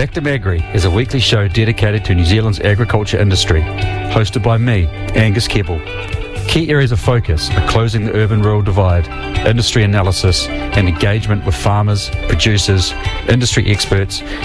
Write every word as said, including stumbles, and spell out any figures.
Factum Agri is a weekly show dedicated to New Zealand's agriculture industry, hosted by me, Angus Keppel. Key areas of focus are closing the urban-rural divide, industry analysis and engagement with farmers, producers, industry experts